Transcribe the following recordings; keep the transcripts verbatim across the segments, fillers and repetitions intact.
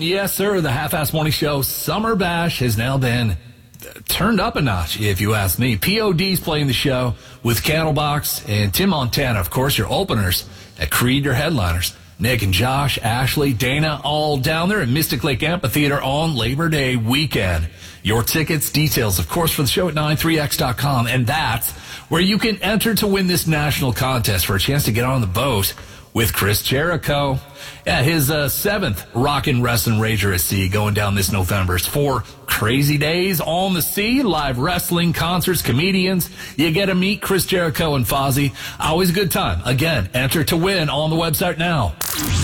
Yes, sir. The Half-Ass Morning Show Summer Bash has now been turned up a notch, if you ask me. P O D's playing the show with Candlebox and Tim Montana, of course, your openers at Creed, your headliners. Nick and Josh, Ashley, Dana, all down there at Mystic Lake Amphitheater on Labor Day weekend. Your tickets, details, of course, for the show at nine three x dot com. And that's where you can enter to win this national contest for a chance to get on the boat with Chris Jericho. Yeah, his uh, seventh Rockin' Wrestling Rager at Sea going down this November. It's four crazy days on the sea, live wrestling, concerts, comedians. You get to meet Chris Jericho and Fozzy. Always a good time. Again, enter to win on the website now.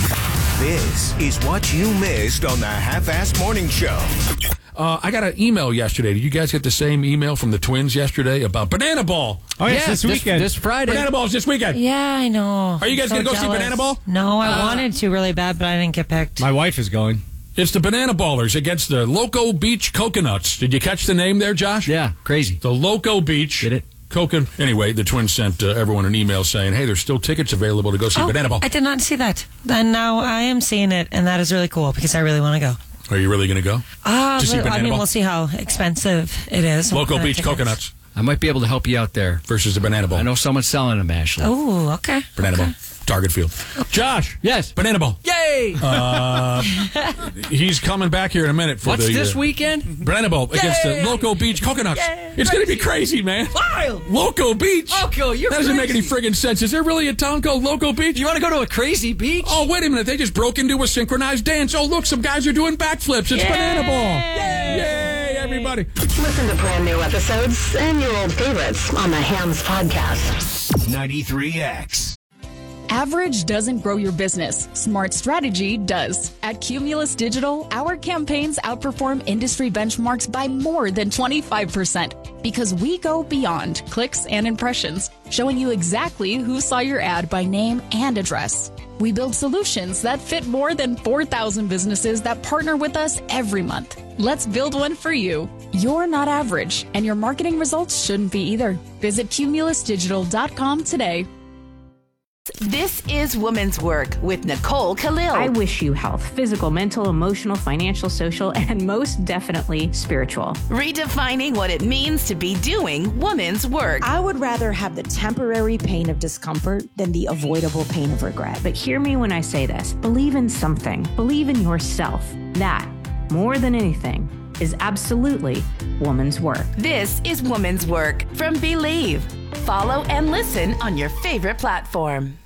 This is what you missed on the Half-Ass Morning Show. Uh, I got an email yesterday. Did you guys get the same email from the Twins yesterday about Banana Ball? Oh, yes, yeah, this weekend. This, this Friday. Banana Ball's this weekend. Yeah, I know. Are you guys so going to go jealous. see Banana Ball? No, I Uh, wanted to really bad, but I didn't get picked. My wife is going. It's the Banana Ballers against the Loco Beach Coconuts. Did you catch the name there, Josh? Yeah, crazy. The Loco Beach. Did it? Coconut. Anyway, the Twins sent uh, everyone an email saying, hey, there's still tickets available to go see oh, Banana Ball. I did not see that. And now I am seeing it, and that is really cool because I really want to go. Are you really going to go? Uh, To see I Banana mean, Ball? we'll see how expensive it is. Loco for the Beach tickets. Coconuts I might be able to help you out there. versus the Banana Ball. I know someone's selling them, Ashley. Oh, okay. Banana okay. Ball. Target Field. Josh. Yes. Banana Ball. Yay! Uh, he's coming back here in a minute for What's the this uh, weekend? Banana Ball against the Loco Beach Coconuts. Yay! It's going to be crazy, man. Wild! Loco Beach. Loco, you're That doesn't make any crazy. friggin' sense. Is there really a town called Loco Beach? You want to go to a crazy beach? Oh, wait a minute. They just broke into a synchronized dance. Oh, look, some guys are doing backflips. It's Banana Ball. Yay, Yay everybody. Listen to brand new episodes and your old favorites on the Hams Podcast. ninety-three X. Average doesn't grow your business. Smart strategy does. At Cumulus Digital, our campaigns outperform industry benchmarks by more than twenty-five percent because we go beyond clicks and impressions, showing you exactly who saw your ad by name and address. We build solutions that fit more than four thousand businesses that partner with us every month. Let's build one for you. You're not average, and your marketing results shouldn't be either. Visit cumulus digital dot com today. This is Woman's Work with Nicole Khalil. I wish you health, physical, mental, emotional, financial, social, and most definitely spiritual. Redefining what it means to be doing woman's work. I would rather have the temporary pain of discomfort than the avoidable pain of regret. But hear me when I say this. Believe in something. Believe in yourself. That, more than anything, is absolutely woman's work. This is Woman's Work from Believe. Follow and listen on your favorite platform.